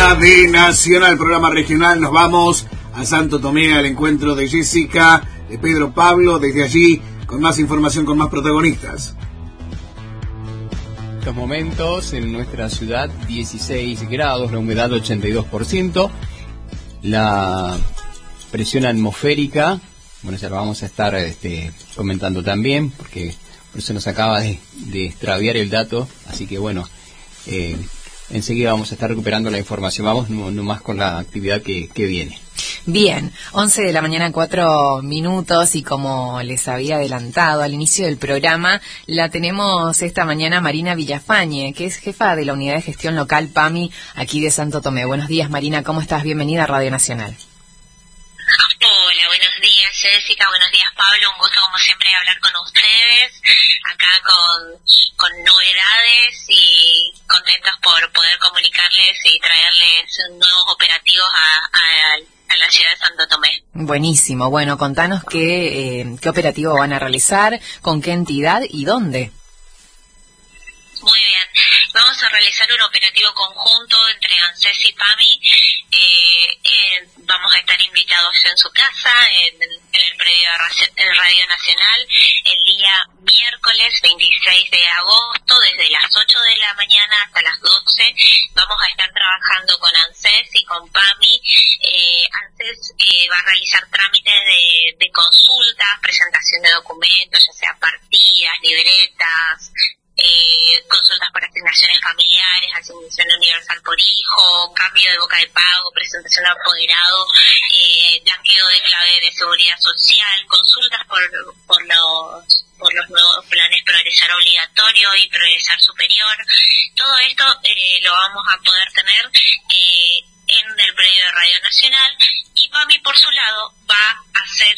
de Nacional, programa regional. Nos vamos a Santo Tomé al encuentro de Jessica, de Pedro Pablo, desde allí con más información, con más protagonistas. Estos momentos en nuestra ciudad, 16 grados, la humedad 82%, la presión atmosférica, bueno, ya lo vamos a estar comentando también, porque por eso nos acaba de extraviar el dato, así que bueno, enseguida vamos a estar recuperando la información. Vamos nomás con la actividad que viene. Bien, 11 de la mañana, 4 minutos, y como les había adelantado al inicio del programa, la tenemos esta mañana Marina Villafañe, que es jefa de la Unidad de Gestión Local PAMI aquí de Santo Tomé. Buenos días, Marina, ¿cómo estás? Bienvenida a Radio Nacional. Hola, buenos días, Jessica, buenos días, Pablo, un gusto como siempre hablar con ustedes, acá con novedades y contentos por poder comunicarles y traerles nuevos operativos a la ciudad de Santo Tomé. Buenísimo, bueno, contanos qué operativo van a realizar, con qué entidad y dónde. Muy bien, vamos a realizar un operativo conjunto entre ANSES y PAMI. Vamos a estar invitados en su casa, en el predio de Radio Nacional, el día miércoles 26 de agosto, desde las 8 de la mañana hasta las 12. Vamos a estar trabajando con ANSES y con PAMI. ANSES va a realizar trámites de consultas, presentación de documentos, ya sea partidas, libretas, consultas por asignaciones familiares, asignación universal por hijo, cambio de boca de pago, presentación de apoderado, blanqueo de clave de seguridad social, consultas por los nuevos planes Progresar obligatorio y Progresar superior. Todo esto lo vamos a poder tener en el predio de Radio Nacional, y PAMI por su lado va a hacer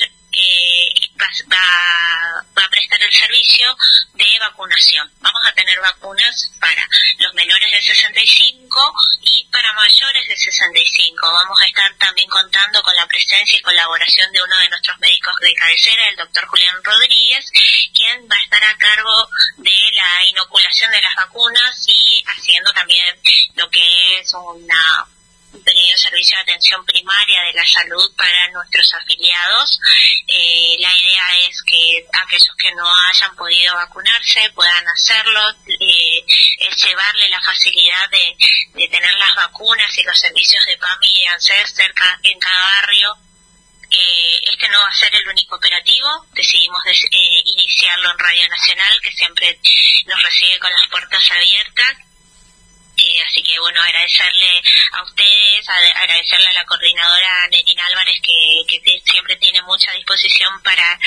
va a prestar el servicio de vacunación. Vamos a tener vacunas para los menores de 65 y para mayores de 65. Vamos a estar también contando con la presencia y colaboración de uno de nuestros médicos de cabecera, el doctor Julián Rodríguez, quien va a estar a cargo de la inoculación de las vacunas y haciendo también lo que es un pequeño servicio de atención primaria de la salud para nuestros afiliados. La idea es que aquellos que no hayan podido vacunarse puedan hacerlo, es llevarle la facilidad de tener las vacunas y los servicios de PAMI y ANSES cerca en cada barrio. Este no va a ser el único operativo, decidimos iniciarlo en Radio Nacional, que siempre nos recibe con las puertas abiertas. Así que bueno, agradecerle a ustedes, agradecerle a la coordinadora Netina Álvarez, que siempre tiene mucha disposición para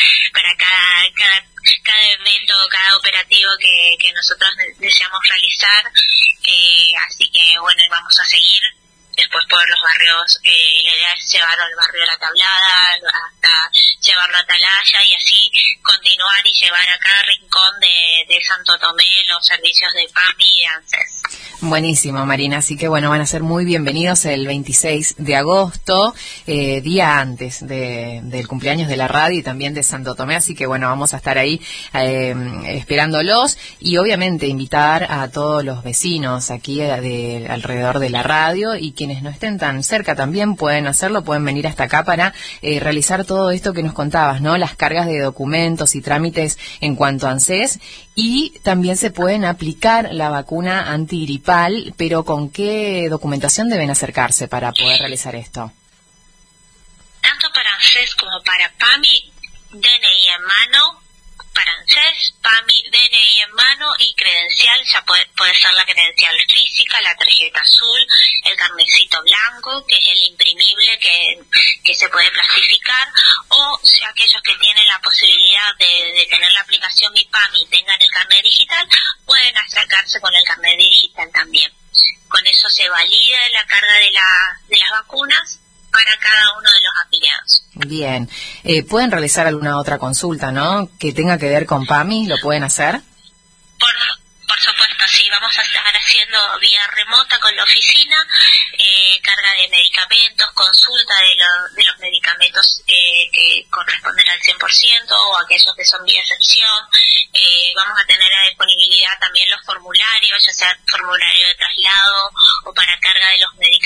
cada evento, cada operativo que nosotros deseamos realizar. Así que bueno, vamos a seguir después por los barrios. La idea es llevarlo al barrio de La Tablada, hasta llevarlo a Atalaya, y así continuar y llevar a cada rincón de Santo Tomé los servicios de PAMI y ANSES. Buenísimo, Marina, así que bueno, van a ser muy bienvenidos el 26 de agosto, día antes del cumpleaños de la radio y también de Santo Tomé, así que bueno, vamos a estar ahí esperándolos, y obviamente invitar a todos los vecinos aquí alrededor de la radio, y quienes no estén tan cerca también pueden hacerlo, pueden venir hasta acá para realizar todo esto que nos contabas, ¿no? Las cargas de documentos y trámites en cuanto a ANSES, y también se pueden aplicar la vacuna antigripal, pero ¿con qué documentación deben acercarse para poder realizar esto? Tanto para ANSES como para PAMI, DNI en mano. Para ANSES, PAMI, DNI en mano y credencial, ya puede ser la credencial física, la tarjeta azul, el carnecito blanco, que es el imprimible que se puede plastificar, o si aquellos que tienen la posibilidad de tener la aplicación Mi PAMI y tengan el carnet digital, pueden acercarse con el carnet digital también. Con eso se valida la carga de las vacunas para cada uno de los afiliados. Bien, ¿pueden realizar alguna otra consulta, no? Que tenga que ver con PAMI, ¿lo pueden hacer? Por supuesto, sí, vamos a estar haciendo vía remota con la oficina, carga de medicamentos, consulta de los medicamentos que corresponden al 100% o aquellos que son vía excepción. Vamos a tener a disponibilidad también los formularios, ya sea formulario de traslado o para carga de los medicamentos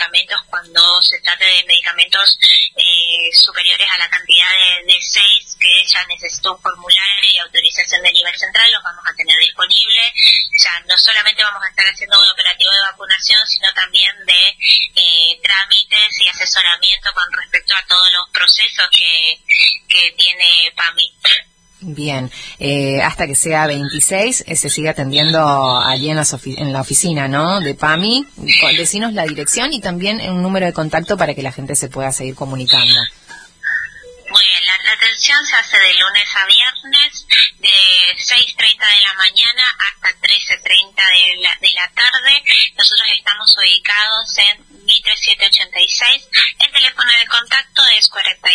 medicamentos cuando se trate de medicamentos superiores a la cantidad de 6 que ya necesitó un formulario y autorización de nivel central, los vamos a tener disponibles. Ya no solamente vamos a estar haciendo un operativo de vacunación, sino también de trámites y asesoramiento con respecto a todos los procesos que tiene PAMI. Bien, hasta que sea 26 se sigue atendiendo allí en la oficina, ¿no?, de PAMI. Decinos la dirección y también un número de contacto para que la gente se pueda seguir comunicando. Muy bien, la atención se hace de lunes a viernes, de 6:30 de la mañana hasta 13:30 de la tarde. Nosotros estamos ubicados en Mitre 786. El teléfono de contacto es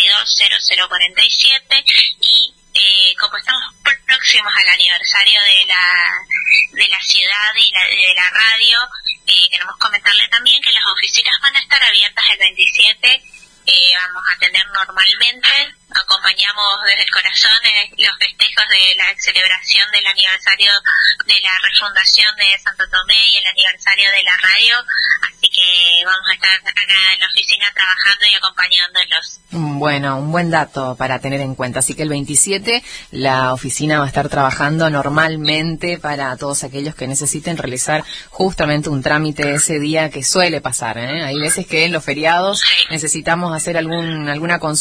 420047 y como estamos próximos al aniversario de la ciudad y de la radio, queremos comentarle también que las oficinas van a estar abiertas el 27. Vamos a tener normalmente, acompañamos desde el corazón los festejos de la celebración del aniversario de la refundación de Santo Tomé y el aniversario de la radio, así que vamos a estar acá en la oficina trabajando y acompañándolos. Bueno, un buen dato para tener en cuenta, así que el 27 la oficina va a estar trabajando normalmente para todos aquellos que necesiten realizar justamente un trámite ese día, que suele pasar, ¿eh? Hay veces que en los feriados necesitamos hacer alguna consulta